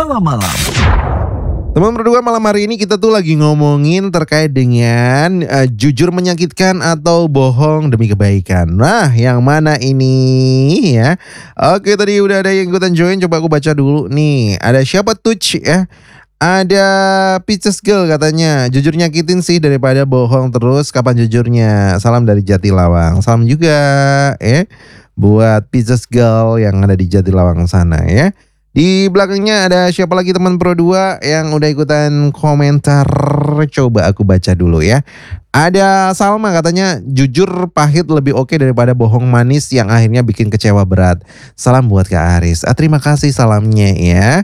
malam-malam. Teman berdua, malam hari ini kita tuh lagi ngomongin terkait dengan jujur menyakitkan atau bohong demi kebaikan. Nah, yang mana ini ya? Oke, tadi udah ada yang ikutan join, coba aku baca dulu nih. Ada siapa tuh ya? Ada Peaches Girl katanya, jujur nyakitin sih daripada bohong terus, kapan jujurnya? Salam dari Jatilawang. Salam juga buat Peaches Girl yang ada di Jatilawang sana ya. Di belakangnya ada siapa lagi teman Pro 2 yang udah ikutan komentar. Coba aku baca dulu ya. Ada Salma katanya, jujur pahit lebih oke daripada bohong manis yang akhirnya bikin kecewa berat. Salam buat Kak Aris. Terima kasih salamnya ya.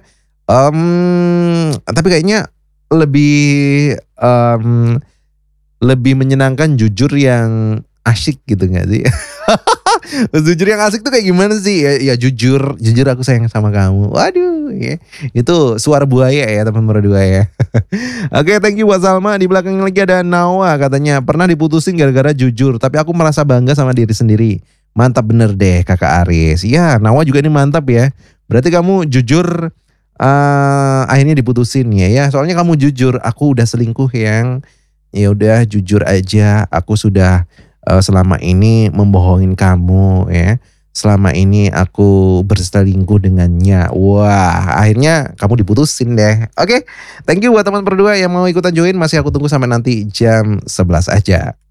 Tapi kayaknya lebih menyenangkan jujur yang asyik gitu gak sih? Jujur yang asik tuh kayak gimana sih? Ya jujur aku sayang sama kamu. Waduh ya. Itu suara buaya ya teman berdua ya. Oke, thank you buat Salma. Di belakang lagi ada Nawa katanya, pernah diputusin gara-gara jujur, tapi aku merasa bangga sama diri sendiri. Mantap bener deh Kakak Aris. Ya, Nawa juga ini mantap ya. Berarti kamu jujur akhirnya diputusin ya. Soalnya kamu jujur, aku udah selingkuh yang ya udah jujur aja, aku sudah selama ini membohongin kamu ya. Selama ini aku berselingkuh dengannya. Wah, akhirnya kamu diputusin deh. Oke, thank you buat teman berdua yang mau ikutan join. Masih aku tunggu sampai nanti jam 11 aja.